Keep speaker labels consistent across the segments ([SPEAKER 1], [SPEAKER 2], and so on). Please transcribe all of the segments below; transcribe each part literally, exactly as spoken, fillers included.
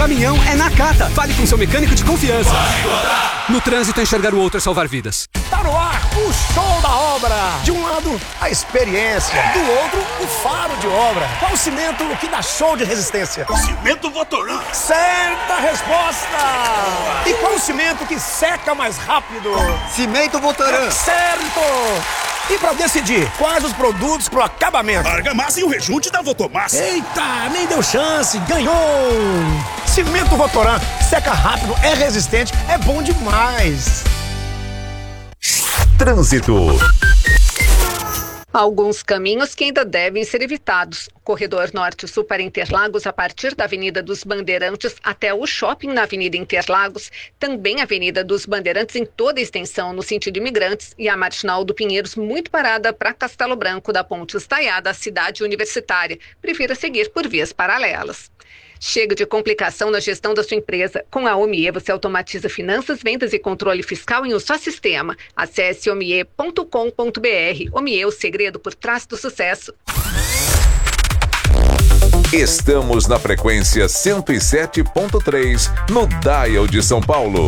[SPEAKER 1] caminhão é Nakata. Fale com seu mecânico de confiança. No trânsito, enxergar o outro é salvar vidas.
[SPEAKER 2] Tá no ar o show da obra. De um lado, a experiência. Do outro, o faro de obra. Qual o cimento que dá show de resistência?
[SPEAKER 3] Cimento Votoran.
[SPEAKER 2] Certa resposta. E qual o cimento que seca mais rápido?
[SPEAKER 4] Cimento Votoran.
[SPEAKER 2] Certo. E pra decidir quais os produtos pro acabamento?
[SPEAKER 3] Argamassa e o rejunte da Votomassa.
[SPEAKER 2] Eita, nem deu chance, ganhou! Cimento Votoran, seca rápido, é resistente, é bom demais.
[SPEAKER 5] Trânsito.
[SPEAKER 6] Alguns caminhos que ainda devem ser evitados. Corredor Norte-Sul para Interlagos, a partir da Avenida dos Bandeirantes até o shopping na Avenida Interlagos. Também a Avenida dos Bandeirantes em toda a extensão no sentido Imigrantes. E a Marginal do Pinheiros muito parada para Castelo Branco, da Ponte Estaiada à Cidade Universitária. Prefira seguir por vias paralelas. Chega de complicação na gestão da sua empresa. Com a Omie, você automatiza finanças, vendas e controle fiscal em um só sistema. Acesse omie ponto com ponto br. Omie, o segredo por trás do sucesso.
[SPEAKER 5] Estamos na frequência cento e sete ponto três, no Dial de São Paulo.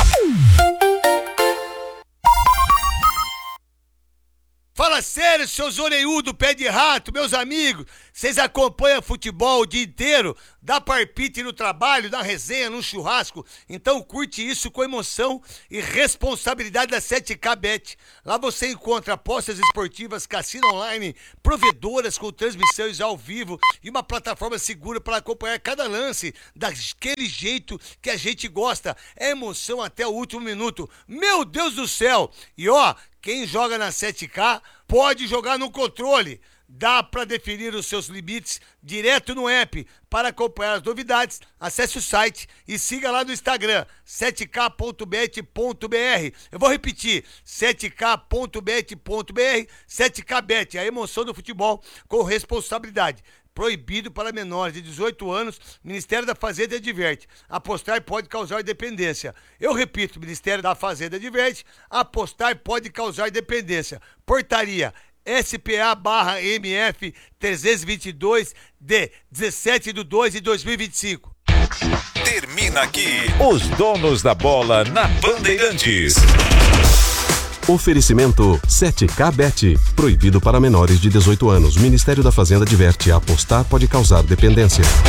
[SPEAKER 7] Fala sério, seus orelhudos, pé de rato, meus amigos. Vocês acompanham futebol o dia inteiro? Dá palpite no trabalho, na resenha, no churrasco? Então curte isso com emoção e responsabilidade da sete K Bet. Lá você encontra apostas esportivas, cassino online, provedoras com transmissões ao vivo e uma plataforma segura para acompanhar cada lance daquele jeito que a gente gosta. É emoção até o último minuto. Meu Deus do céu! E ó, quem joga na sete K pode jogar no controle. Dá para definir os seus limites direto no app. Para acompanhar as novidades, acesse o site e siga lá no Instagram, sete k ponto bet ponto br. Eu vou repetir, sete k ponto bet ponto br, sete K Bet, a emoção do futebol com responsabilidade. Proibido para menores de dezoito anos, Ministério da Fazenda adverte. Apostar pode causar dependência. Eu repito, Ministério da Fazenda adverte. Apostar pode causar dependência. Portaria S P A barra M F trezentos e vinte e dois de dezessete de dois de dois mil e vinte e cinco.
[SPEAKER 5] Termina aqui Os Donos da Bola na Bandeirantes.
[SPEAKER 8] Oferecimento sete K Bet. Proibido para menores de dezoito anos. Ministério da Fazenda adverte. Apostar pode causar dependência.